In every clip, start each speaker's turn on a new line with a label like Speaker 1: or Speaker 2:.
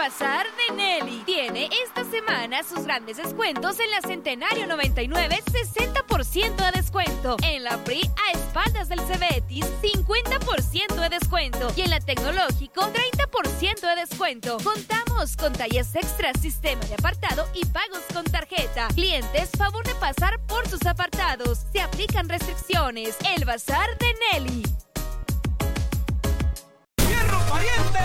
Speaker 1: Bazar de Nelly tiene esta semana sus grandes descuentos en la Centenario 99, 60% de descuento. En la PRI a espaldas del Cebetis, 50% de descuento. Y en la Tecnológico, 30% de descuento. Contamos con tallas extras, sistema de apartado y pagos con tarjeta. Clientes, favor de pasar por sus apartados. Se aplican restricciones. El Bazar de Nelly.
Speaker 2: ¡Fierro pariente!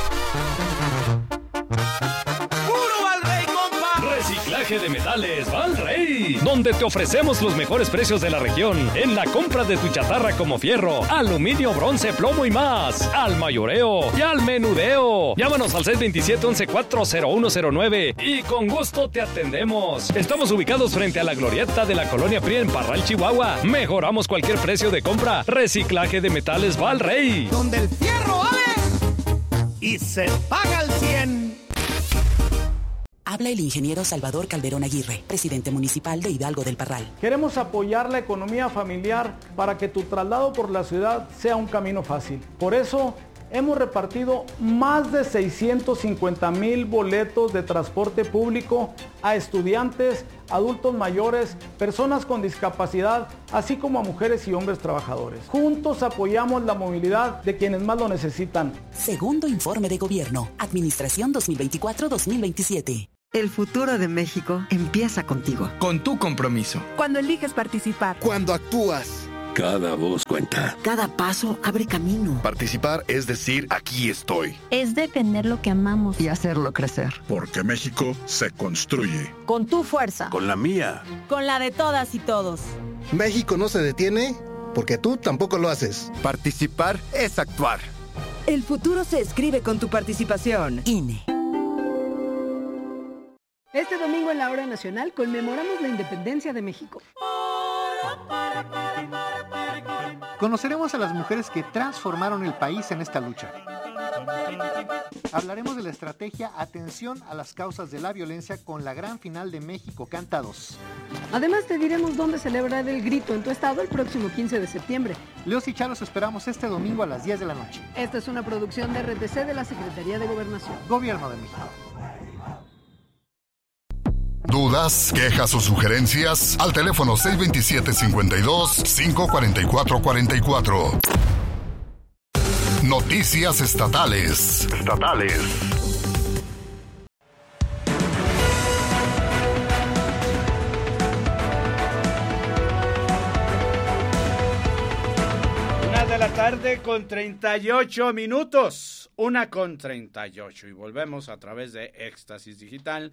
Speaker 2: ¡Puro Valrey, compa!
Speaker 3: Reciclaje de metales Valrey, donde te ofrecemos los mejores precios de la región en la compra de tu chatarra como fierro, aluminio, bronce, plomo y más, al mayoreo y al menudeo. Llámanos al 627-11-40109 y con gusto te atendemos. Estamos ubicados frente a la glorieta de la Colonia PRI en Parral, Chihuahua. Mejoramos cualquier precio de compra. Reciclaje de metales Valrey,
Speaker 2: donde el fierro vale y se paga al 100.
Speaker 4: Habla el ingeniero Salvador Calderón Aguirre, presidente municipal de Hidalgo del Parral.
Speaker 5: Queremos apoyar la economía familiar para que tu traslado por la ciudad sea un camino fácil. Por eso, hemos repartido más de 650,000 boletos de transporte público a estudiantes, adultos mayores, personas con discapacidad, así como a mujeres y hombres trabajadores. Juntos apoyamos la movilidad de quienes más lo necesitan.
Speaker 4: Segundo informe de gobierno, Administración 2024-2027.
Speaker 6: El futuro de México empieza contigo.
Speaker 7: Con tu compromiso.
Speaker 6: Cuando eliges participar.
Speaker 8: Cuando actúas.
Speaker 9: Cada voz cuenta.
Speaker 6: Cada paso abre camino.
Speaker 8: Participar es decir, aquí estoy.
Speaker 10: Es defender lo que amamos.
Speaker 6: Y hacerlo crecer.
Speaker 11: Porque México se construye.
Speaker 12: Con tu fuerza.
Speaker 9: Con la mía.
Speaker 12: Con la de todas y todos.
Speaker 13: México no se detiene porque tú tampoco lo haces.
Speaker 8: Participar es actuar.
Speaker 6: El futuro se escribe con tu participación.
Speaker 4: INE.
Speaker 14: Este domingo en la Hora Nacional conmemoramos la independencia de México.
Speaker 15: Conoceremos a las mujeres que transformaron el país en esta lucha. Hablaremos de la estrategia Atención a las causas de la violencia con la gran final de México Canta 2.
Speaker 14: Además te diremos dónde celebrar el grito en tu estado el próximo 15 de septiembre.
Speaker 15: Leos y Charos esperamos este domingo a las 10 de la noche.
Speaker 14: Esta es una producción de RTC de la Secretaría de Gobernación.
Speaker 15: Gobierno de México.
Speaker 16: ¿Dudas, quejas o sugerencias? Al teléfono 627-52-544-44. Noticias estatales.
Speaker 17: De la tarde con 38 minutos, 1:38 y volvemos a través de Éxtasis Digital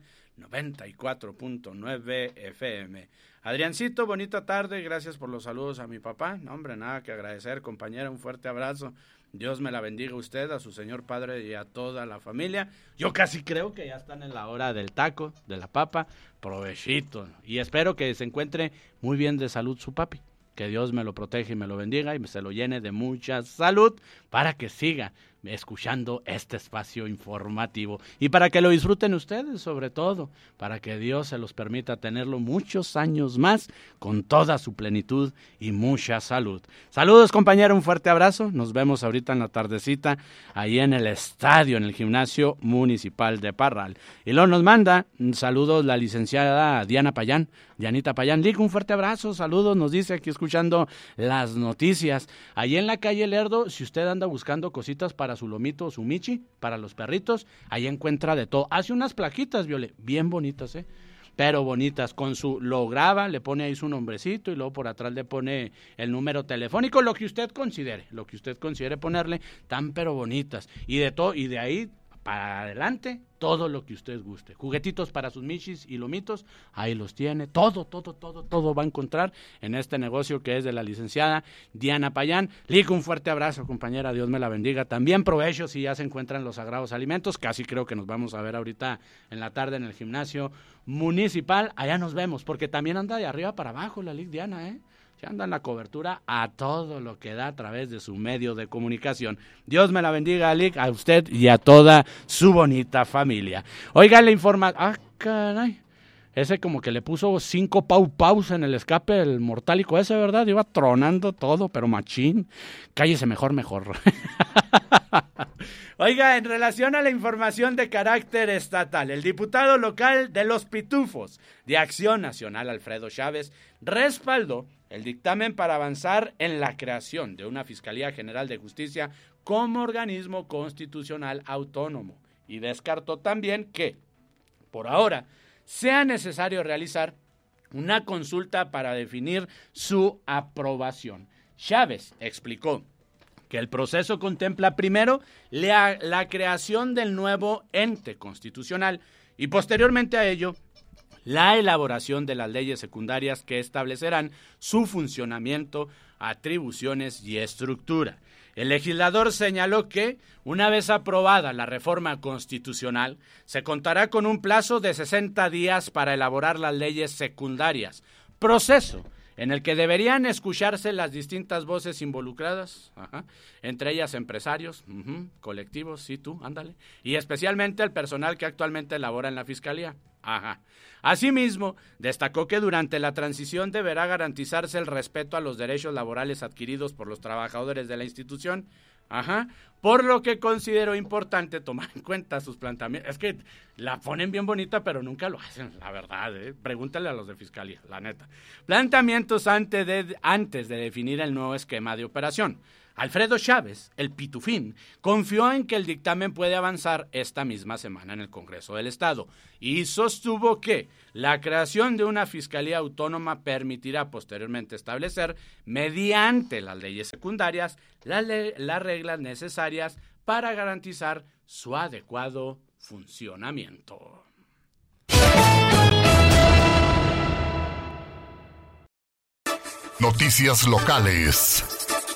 Speaker 17: 94.9 FM. Adriancito, bonita tarde, gracias por los saludos a mi papá. No, hombre, nada que agradecer, compañera, un fuerte abrazo. Dios me la bendiga a usted, a su señor padre y a toda la familia. Yo casi creo que ya están en la hora del taco, de la papa, provechito. Y espero que se encuentre muy bien de salud su papi. Que Dios me lo proteja y me lo bendiga y se lo llene de mucha salud para que siga escuchando este espacio informativo y para que lo disfruten ustedes, sobre todo, para que Dios se los permita tenerlo muchos años más con toda su plenitud y mucha salud. Saludos, compañero, un fuerte abrazo. Nos vemos ahorita en la tardecita ahí en el estadio, en el gimnasio municipal de Parral. Y luego nos manda saludos la licenciada Dianita Payán. Lic, un fuerte abrazo, saludos, nos dice aquí escuchando las noticias. Ahí en la calle Lerdo, si usted anda buscando cositas para su lomito o su michi, para los perritos, ahí encuentra de todo. Hace unas plaquitas, Viole, bien bonitas, pero bonitas, lo graba, le pone ahí su nombrecito y luego por atrás le pone el número telefónico, lo que usted considere ponerle, tan pero bonitas, y de todo, y de ahí para adelante, todo lo que usted guste. Juguetitos para sus michis y lomitos, ahí los tiene. Todo va a encontrar en este negocio que es de la licenciada Diana Payán. Lic, un fuerte abrazo, compañera, Dios me la bendiga. También provecho si ya se encuentran los sagrados alimentos. Casi creo que nos vamos a ver ahorita en la tarde en el gimnasio municipal. Allá nos vemos, porque también anda de arriba para abajo la Lic Diana, anda en la cobertura a todo lo que da a través de su medio de comunicación. Dios me la bendiga, Lic, a usted y a toda su bonita familia. Oiga, le informa... caray. Ese como que le puso 5 paus en el escape, el mortálico ese, ¿verdad? Iba tronando todo, pero machín. Cállese mejor. Oiga, en relación a la información de carácter estatal, el diputado local de Los Pitufos de Acción Nacional, Alfredo Chávez, respaldó el dictamen para avanzar en la creación de una Fiscalía General de Justicia como organismo constitucional autónomo y descartó también que, por ahora, sea necesario realizar una consulta para definir su aprobación. Chávez explicó que el proceso contempla primero la creación del nuevo ente constitucional y posteriormente a ello la elaboración de las leyes secundarias que establecerán su funcionamiento, atribuciones y estructura. El legislador señaló que, una vez aprobada la reforma constitucional, se contará con un plazo de 60 días para elaborar las leyes secundarias, proceso en el que deberían escucharse las distintas voces involucradas, entre ellas empresarios, colectivos, sí tú, ándale, y especialmente el personal que actualmente labora en la Fiscalía. Asimismo, destacó que durante la transición deberá garantizarse el respeto a los derechos laborales adquiridos por los trabajadores de la institución, por lo que considero importante tomar en cuenta sus planteamientos. Es que la ponen bien bonita, pero nunca lo hacen, la verdad, Pregúntale a los de Fiscalía, la neta. Planteamientos antes de definir el nuevo esquema de operación. Alfredo Chávez, el Pitufín, confió en que el dictamen puede avanzar esta misma semana en el Congreso del Estado y sostuvo que la creación de una Fiscalía Autónoma permitirá posteriormente establecer, mediante las leyes secundarias, las reglas necesarias para garantizar su adecuado funcionamiento.
Speaker 16: Noticias locales.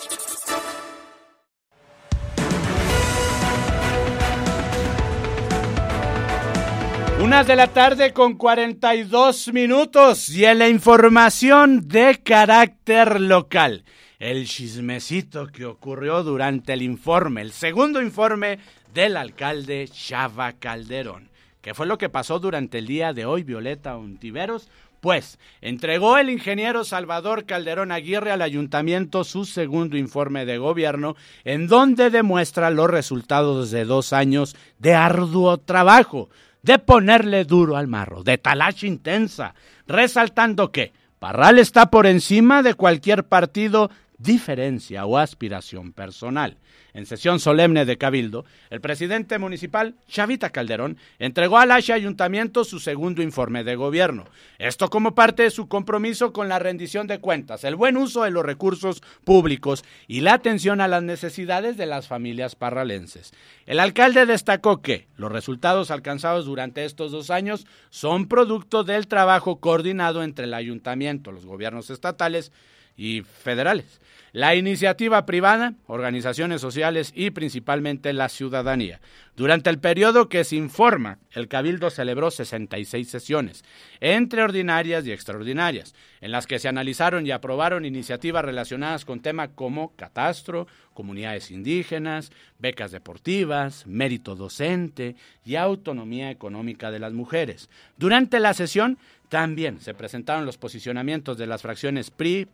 Speaker 17: Una de la tarde con 42 minutos y en la información de carácter local, el chismecito que ocurrió durante el segundo informe del alcalde Chava Calderón. ¿Qué fue lo que pasó durante el día de hoy, Violeta Ontiveros? Pues entregó el ingeniero Salvador Calderón Aguirre al ayuntamiento su segundo informe de gobierno, en donde demuestra los resultados de 2 años de arduo trabajo, de ponerle duro al marro, de talacha intensa, resaltando que Parral está por encima de cualquier partido, diferencia o aspiración personal. En sesión solemne de Cabildo, el presidente municipal, Chavita Calderón, entregó al ayuntamiento su segundo informe de gobierno. Esto como parte de su compromiso con la rendición de cuentas, el buen uso de los recursos públicos y la atención a las necesidades de las familias parralenses. El alcalde destacó que los resultados alcanzados durante estos 2 años son producto del trabajo coordinado entre el ayuntamiento, los gobiernos estatales y federales, la iniciativa privada, organizaciones sociales y principalmente la ciudadanía. Durante el periodo que se informa, el Cabildo celebró 66 sesiones, entre ordinarias y extraordinarias, en las que se analizaron y aprobaron iniciativas relacionadas con temas como catastro, comunidades indígenas, becas deportivas, mérito docente y autonomía económica de las mujeres. Durante la sesión también se presentaron los posicionamientos de las fracciones PRI,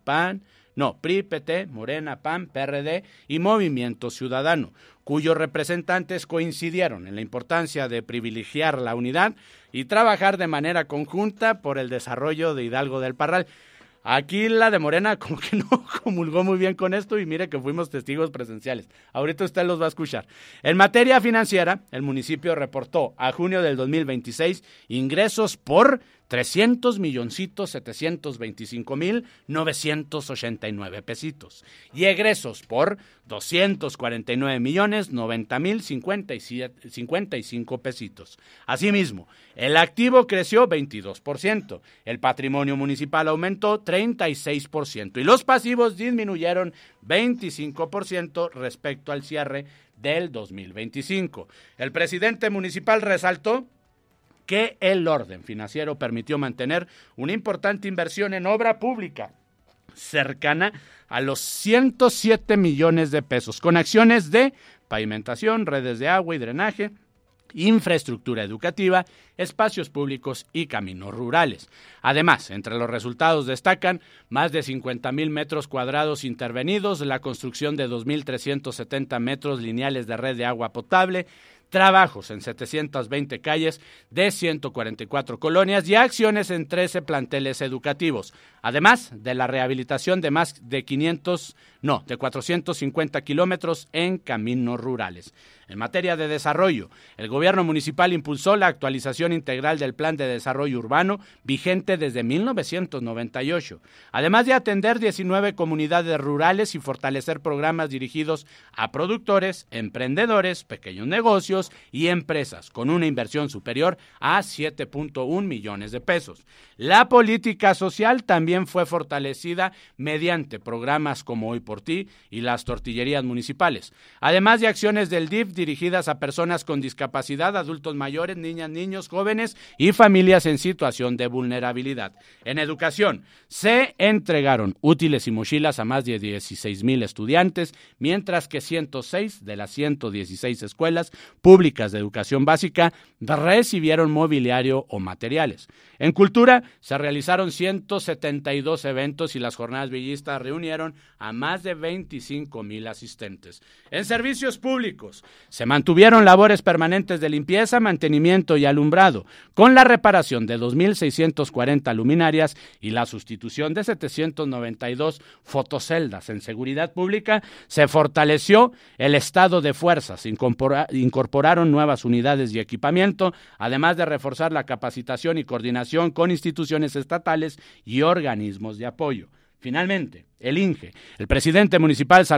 Speaker 17: PT, Morena, PAN, PRD y Movimiento Ciudadano, cuyos representantes coincidieron en la importancia de privilegiar la unidad y trabajar de manera conjunta por el desarrollo de Hidalgo del Parral. Aquí la de Morena como que no comulgó muy bien con esto y mire que fuimos testigos presenciales. Ahorita usted los va a escuchar. En materia financiera, el municipio reportó a junio del 2026 ingresos por 300,725,989 pesitos y egresos por 249,090,055 pesitos. Asimismo, el activo creció 22%, el patrimonio municipal aumentó 36% y los pasivos disminuyeron 25% respecto al cierre del 2025. El presidente municipal resaltó que el orden financiero permitió mantener una importante inversión en obra pública, cercana a los 107 millones de pesos, con acciones de pavimentación, redes de agua y drenaje, infraestructura educativa, espacios públicos y caminos rurales. Además, entre los resultados destacan más de 50,000 metros cuadrados intervenidos, la construcción de 2,370 metros lineales de red de agua potable, trabajos en 720 calles de 144 colonias y acciones en 13 planteles educativos, además de la rehabilitación de más de 450 kilómetros en caminos rurales. En materia de desarrollo, el gobierno municipal impulsó la actualización integral del Plan de Desarrollo Urbano vigente desde 1998, además de atender 19 comunidades rurales y fortalecer programas dirigidos a productores, emprendedores, pequeños negocios y empresas, con una inversión superior a 7.1 millones de pesos. La política social también fue fortalecida mediante programas como Hoy por Ti y las tortillerías municipales, además de acciones del DIF dirigidas a personas con discapacidad, adultos mayores, niñas, niños, jóvenes y familias en situación de vulnerabilidad. En educación, se entregaron útiles y mochilas a más de 16,000 estudiantes, mientras que 106 de las 116 escuelas públicas de educación básica recibieron mobiliario o materiales. En cultura, se realizaron 172 eventos y las jornadas villistas reunieron a más de 25,000 asistentes. En servicios públicos, se mantuvieron labores permanentes de limpieza, mantenimiento y alumbrado, con la reparación de 2,640 luminarias y la sustitución de 792 fotoceldas. En seguridad pública, se fortaleció el estado de fuerzas, incorporaron nuevas unidades y equipamiento, además de reforzar la capacitación y coordinación con instituciones estatales y organismos de apoyo. Finalmente, el INGE, el presidente municipal